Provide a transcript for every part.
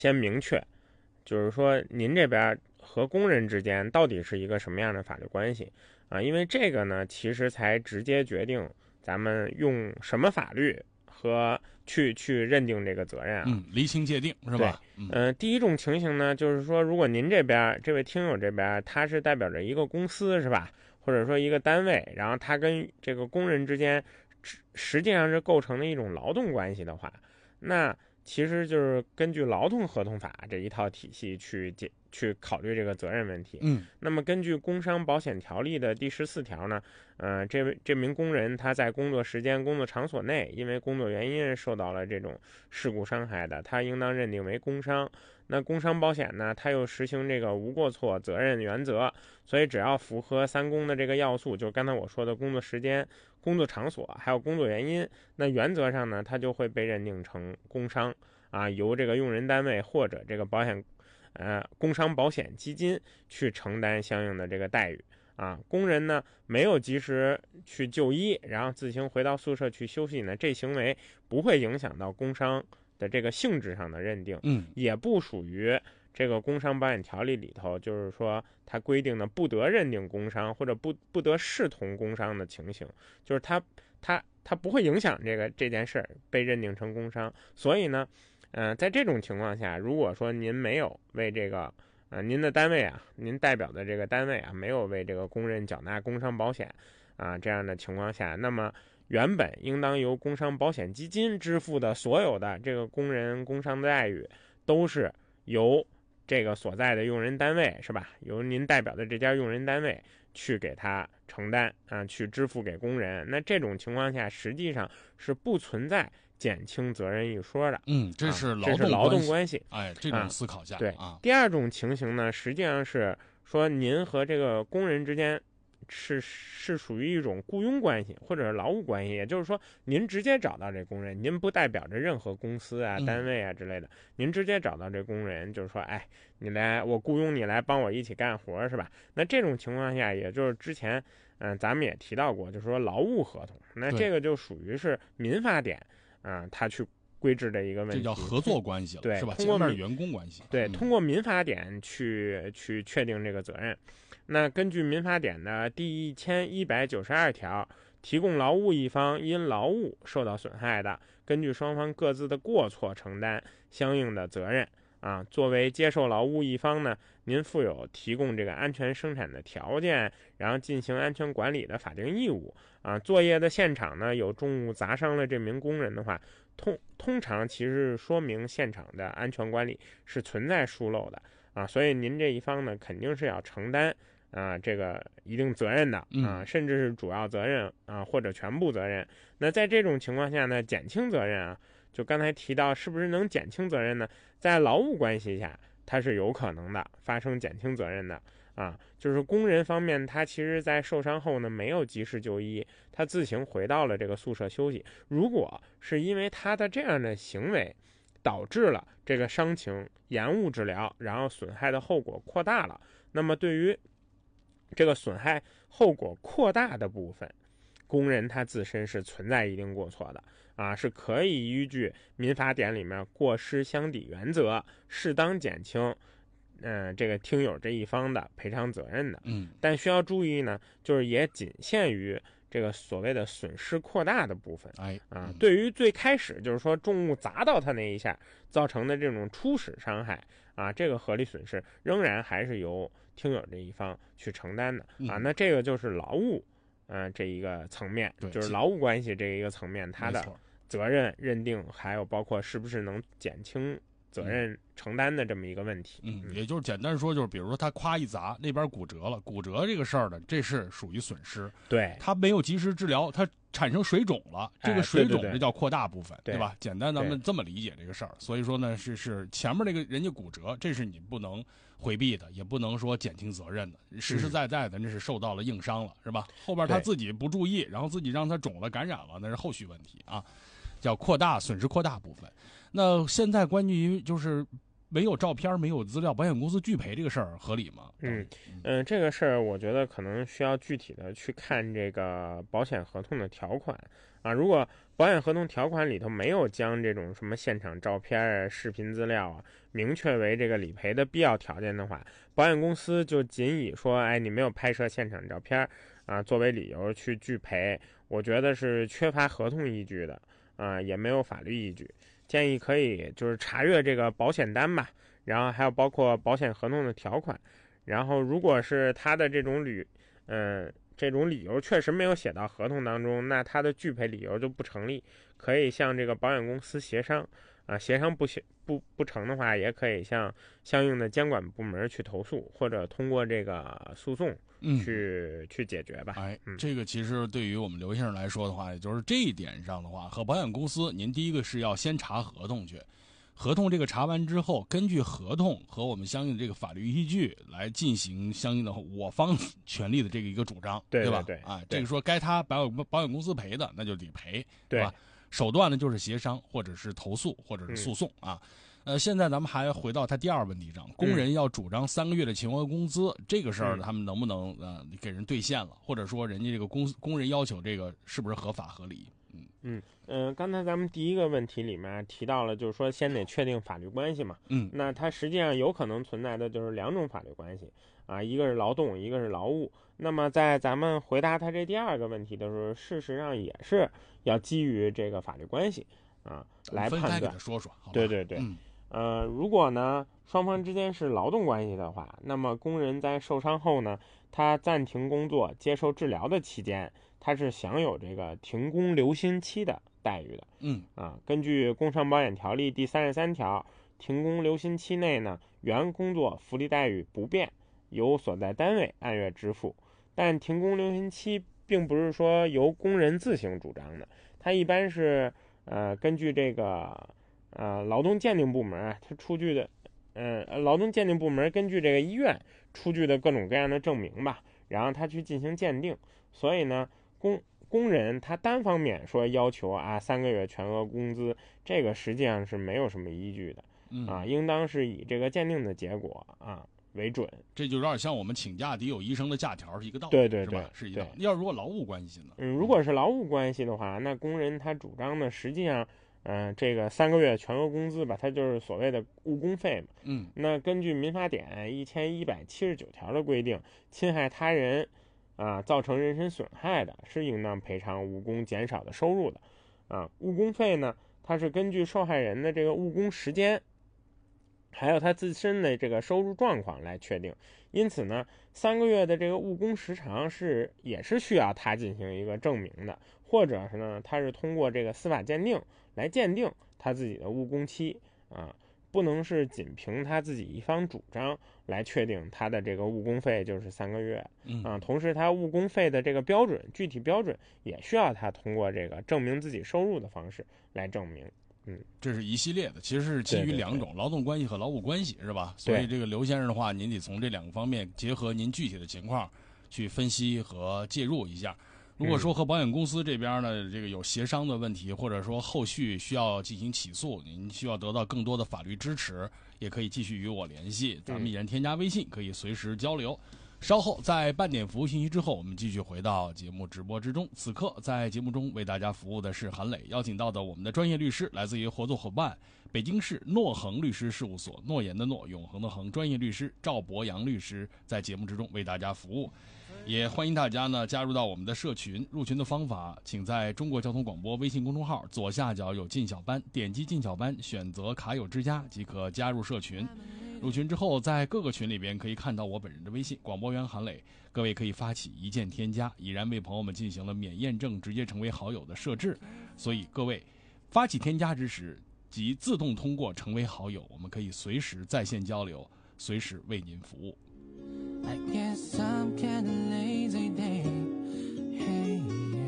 先明确，就是说您这边和工人之间到底是一个什么样的法律关系啊？因为这个呢，其实才直接决定咱们用什么法律和去认定这个责任啊。 厘清界定是对， 吧？ 第一种情形呢，就是说，如果您这边这位听友这边他是代表着一个公司是吧，或者说一个单位，然后他跟这个工人之间实际上是构成了一种劳动关系的话，那其实就是根据劳动合同法这一套体系去考虑这个责任问题。那么根据工伤保险条例的第14条呢，这名工人他在工作时间、工作场所内，因为工作原因受到了这种事故伤害的，他应当认定为工伤。那工伤保险呢，它又实行这个无过错责任原则，所以只要符合3公的这个要素，就是刚才我说的工作时间、工作场所还有工作原因，那原则上呢，它就会被认定成工伤啊，由这个用人单位或者这个工伤保险基金去承担相应的这个待遇啊。工人呢没有及时去就医，然后自行回到宿舍去休息呢，这行为不会影响到工伤的这个性质上的认定，也不属于这个工伤保险条例里头，就是说它规定的不得认定工伤或者不得视同工伤的情形，就是它不会影响这件事儿被认定成工伤。所以呢，在这种情况下，如果说您没有为这个您的单位啊，您代表的这个单位啊，没有为这个工人缴纳工伤保险啊，这样的情况下，那么原本应当由工伤保险基金支付的所有的这个工人工伤的待遇，都是由这个所在的用人单位是吧？由您代表的这家用人单位去给他承担啊，去支付给工人。那这种情况下，实际上是不存在减轻责任一说的。 这是劳动关系。 这种思考下， 对啊。第二种情形呢，实际上是说您和这个工人之间是属于一种雇佣关系或者是劳务关系，也就是说您直接找到这工人，您不代表着任何公司啊、单位啊之类的，您直接找到这工人，就是说，哎，我雇佣你来帮我一起干活是吧？那这种情况下，也就是之前咱们也提到过，就是说劳务合同，那这个就属于是民法典他去规制的一个问题， 这叫合作关系了， 对， 是吧？ 通过员工关系， 对，通过民法典去确定这个责任。那根据民法典的第1192条，提供劳务一方因劳务受到损害的，根据双方各自的过错承担相应的责任啊。作为接受劳务一方呢，您负有提供这个安全生产的条件，然后进行安全管理的法定义务啊。作业的现场呢有重物砸伤了这名工人的话，通常其实说明现场的安全管理是存在疏漏的啊，所以您这一方呢肯定是要承担这个一定责任的啊，甚至是主要责任啊或者全部责任。那在这种情况下呢，减轻责任啊，就刚才提到是不是能减轻责任呢？在劳务关系下，它是有可能的发生减轻责任的啊，就是工人方面，他其实在受伤后呢没有及时就医，他自行回到了这个宿舍休息。如果是因为他的这样的行为导致了这个伤情延误治疗，然后损害的后果扩大了，那么对于这个损害后果扩大的部分，工人他自身是存在一定过错的啊，是可以依据民法典里面过失相抵原则，适当减轻这个听友这一方的赔偿责任的。但需要注意呢，就是也仅限于这个所谓的损失扩大的部分。对于最开始就是说重物砸到他那一下造成的这种初始伤害啊，这个合理损失仍然还是由听友这一方去承担的啊。那这个就是劳务这一个层面，就是劳务关系这一个层面，它的责任认定，还有包括是不是能减轻责任承担的这么一个问题。 也就是简单说，就是比如说他夸一砸，那边骨折了，骨折这个事儿呢，这是属于损失。 对， 他没有及时治疗，他产生水肿了，这个水肿这叫扩大部分，对吧？简单咱们这么理解这个事儿。所以说呢，是前面那个人家骨折，这是你不能回避的，也不能说减轻责任的，实实在在的那是受到了硬伤了，是吧？后边他自己不注意，然后自己让他肿了感染了，那是后续问题啊。叫扩大损失扩大部分。那现在关于就是没有照片没有资料，保险公司拒赔这个事儿合理吗？ 这个事儿我觉得可能需要具体的去看这个保险合同的条款啊。如果保险合同条款里头没有将这种什么现场照片啊、视频资料啊明确为这个理赔的必要条件的话，保险公司就仅以说，哎，你没有拍摄现场照片啊作为理由去拒赔，我觉得是缺乏合同依据的啊，也没有法律依据。建议可以就是查阅这个保险单吧，然后还有包括保险合同的条款，然后如果是他的这种理由确实没有写到合同当中，那他的拒赔理由就不成立，可以向这个保险公司协商啊，协商不成的话，也可以向相应的监管部门去投诉，或者通过这个诉讼去解决吧。 这个其实对于我们刘先生来说的话，也就是这一点上的话，和保险公司，您第一个是要先查合同去，合同这个查完之后，根据合同和我们相应的这个法律依据来进行相应的我方权利的这个一个主张，对吧？ 对， 这个说该他保险公司赔的，那就得赔， 对吧？手段呢就是协商，或者是投诉，或者是诉讼啊。现在咱们还回到他第二个问题上，工人要主张3个月的勤额工资，这个事儿他们能不能给人兑现了，或者说人家这个工人要求这个是不是合法合理？ 刚才咱们第一个问题里面提到了，就是说先得确定法律关系嘛。那它实际上有可能存在的就是2种法律关系啊，一个是劳动，一个是劳务。那么在咱们回答他这第二个问题的时候，事实上也是要基于这个法律关系啊来判断。 分开给他说说，好吧？ 对。如果呢双方之间是劳动关系的话，那么工人在受伤后呢，他暂停工作接受治疗的期间，他是享有这个停工留薪期的待遇的。根据《工伤保险条例》第33条，停工留薪期内呢，原工作福利待遇不变，由所在单位按月支付。但停工留薪期并不是说由工人自行主张的，它一般是根据这个劳动鉴定部门它出具的劳动鉴定部门根据这个医院出具的各种各样的证明吧，然后他去进行鉴定。所以呢，工人他单方面说要求3个月全额工资，这个实际上是没有什么依据的应当是以这个鉴定的结果为准。 这就有点像我们请假得有医生的假条是一个道理， 对， 是吧？是一道理。要如果劳务关系呢？ 如果是劳务关系的话，那工人他主张的实际上这个3个月全额工资吧，它就是所谓的误工费嘛。那根据民法典1179条的规定，侵害他人造成人身损害的，是应当赔偿误工减少的收入的。误工费呢，它是根据受害人的这个误工时间，还有他自身的这个收入状况来确定。因此呢，3个月的这个误工时长也是需要他进行一个证明的，或者是呢，他是通过这个司法鉴定来鉴定他自己的误工期不能是仅凭他自己一方主张来确定他的这个误工费就是3个月同时他误工费的这个具体标准也需要他通过这个证明自己收入的方式来证明。 这是一系列的，其实是基于2种劳动关系和劳务关系，是吧？所以这个刘先生的话，您得从这2个方面结合您具体的情况去分析和介入一下。如果说和保险公司这边呢，这个有协商的问题，或者说后续需要进行起诉，您需要得到更多的法律支持，也可以继续与我联系。咱们依然添加微信，可以随时交流。稍后在半点服务信息之后，我们继续回到节目直播之中。此刻在节目中为大家服务的是韩磊，邀请到的我们的专业律师来自于合作伙伴北京市诺恒律师事务所，诺言的诺，永恒的恒，专业律师赵博洋律师在节目之中为大家服务。也欢迎大家呢加入到我们的社群，入群的方法请在中国交通广播微信公众号左下角有进小班，点击进小班，选择卡友之家即可加入社群。入群之后，在各个群里边可以看到我本人的微信广播员韩磊，各位可以发起一键添加，已然为朋友们进行了免验证直接成为好友的设置，所以各位发起添加之时即自动通过成为好友，我们可以随时在线交流，随时为您服务。I guess I'm kinda lazy day. Hey,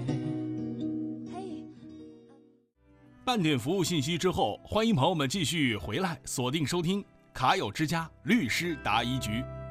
yeah. 半点服务信息之后，欢迎朋友们继续回来锁定收听卡友之家律师答疑局。